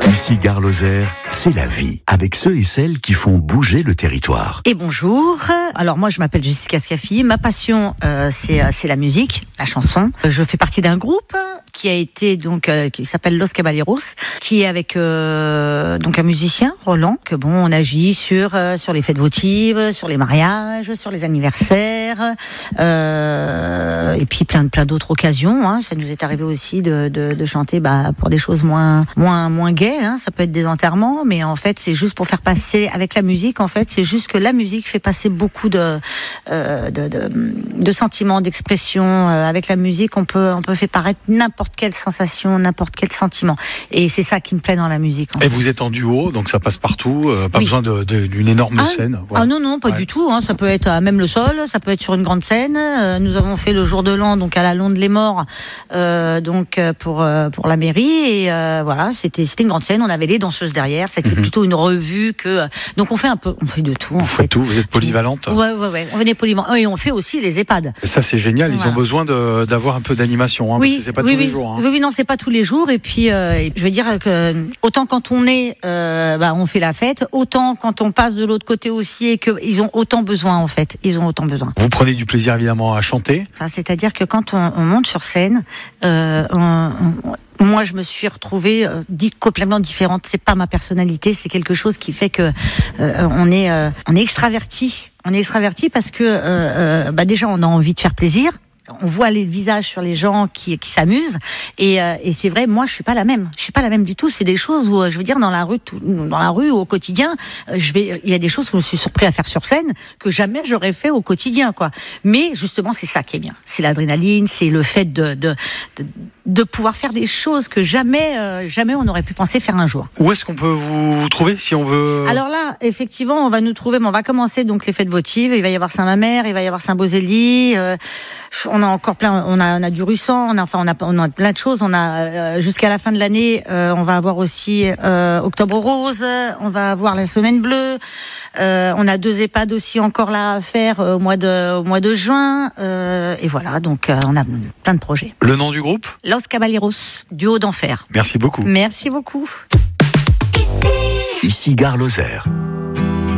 Ici Gare Lozère, c'est la vie, avec ceux et celles qui font bouger le territoire. Et bonjour, alors moi je m'appelle Jessica Scaffi, ma passion c'est la musique, la chanson. Je fais partie d'un groupe qui a été qui s'appelle Los Caballeros, qui est avec donc un musicien, Roland, que bon on agit sur les fêtes votives, sur les mariages, sur les anniversaires, et puis plein d'autres occasions. Hein. Ça nous est arrivé aussi de chanter pour des choses moins gaies. Hein. Ça peut être des enterrements, mais en fait c'est juste pour faire passer avec la musique. En fait, c'est juste que la musique fait passer beaucoup de sentiments, d'expressions. Avec la musique, on peut faire paraître n'importe quelle sensation, n'importe quel sentiment. Et c'est ça qui me plaît dans la musique. Et vous êtes en duo, donc ça passe partout. Pas besoin d'une énorme scène. Voilà. Ah non, pas du tout. Hein. Ça peut être même le sol, ça peut être sur une grande scène. Nous avons fait le jour de l'an, donc à la Londe-les-Morts, pour la mairie. Et voilà, c'était une grande scène. On avait les danseuses derrière. C'était plutôt une revue donc on fait de tout. Vous faites tout. Vous êtes polyvalente. Ouais. On est polyvalente. Et on fait aussi les EHPAD. Et ça c'est génial. Ils ont besoin d'avoir un peu d'animation, parce que c'est pas tous les jours. Hein. Oui, non, c'est pas tous les jours. Et puis, je veux dire que autant quand on est, on fait la fête, autant quand on passe de l'autre côté aussi, et qu'ils ont autant besoin en fait. Ils ont autant besoin. Vous prenez du plaisir évidemment à chanter. C'est-à-dire que quand on monte sur scène, moi, je me suis retrouvée complètement différente. C'est pas ma personnalité, c'est quelque chose qui fait que on est extraverti. On est extraverti parce que déjà on a envie de faire plaisir. On voit les visages sur les gens qui s'amusent et c'est vrai, moi je suis pas la même du tout. C'est des choses où je veux dire dans la rue ou au quotidien, il y a des choses où je suis surpris à faire sur scène que jamais j'aurais fait au quotidien quoi. Mais justement c'est ça qui est bien, c'est l'adrénaline, c'est le fait de pouvoir faire des choses que jamais on n'aurait pu penser faire un jour. Où est-ce qu'on peut vous trouver si on veut? Alors là, effectivement, on va nous trouver. On va commencer donc les fêtes votives. Il va y avoir Saint-Mamère, il va y avoir Saint-Beauzély. On a encore plein. On a du Russan. On a plein de choses. On a jusqu'à la fin de l'année. On va avoir aussi Octobre Rose. On va avoir la Semaine Bleue. On a 2 EHPAD aussi encore là à faire au mois de juin. Et voilà. Donc on a plein de projets. Le nom du groupe? Los Caballeros, du Haut d'Enfer. Merci beaucoup. Merci beaucoup. Ici Gare Lozère.